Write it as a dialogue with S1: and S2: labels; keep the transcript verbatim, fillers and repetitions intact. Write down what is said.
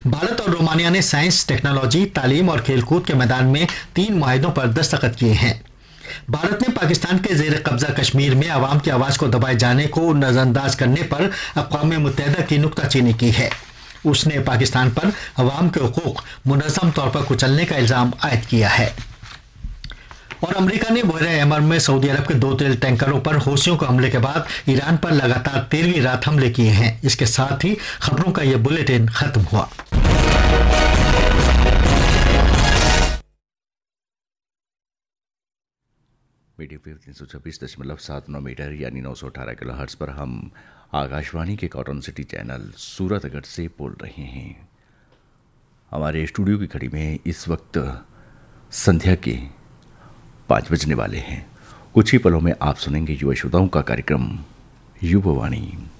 S1: भारत और रोमानिया ने science, technology, तालीम और खेलकूद के मैदान में तीन मुआहिदों पर दस्तखत किए हैं। भारत ने पाकिस्तान के जेर कब्जा कश्मीर में अवाम की आवाज को दबाए जाने को नजरअंदाज करने पर अक़वाम मुत्तहिदा की नुक्ताचीनी की है। उसने पाकिस्तान पर अवाम के हुकूक मुनज़्ज़म तौर पर कुचलने का इल्जाम आयद किया है। और अमेरिका ने बहरे हमर में सऊदी अरब के दो तेल टैंकरों पर हौसियों के हमले के बाद ईरान पर लगातार तेरहवीं रात हमले किए हैं। इसके साथ ही खबरों का यह बुलेटिन खत्म हुआ।
S2: मीडियम वेव तीन सौ छब्बीस दशमलव सात नौ मीटर यानी नौ सौ अठारह किलो हर्ट्ज पर हम आकाशवाणी के कॉटन सिटी चैनल सूरतगढ़ से बोल रहे हैं। हमारे स्टूडियो की घड़ी में इस वक्त संध्या के पाँच बजने वाले हैं। कुछ ही पलों में आप सुनेंगे युवा श्रोताओं का कार्यक्रम युवावाणी।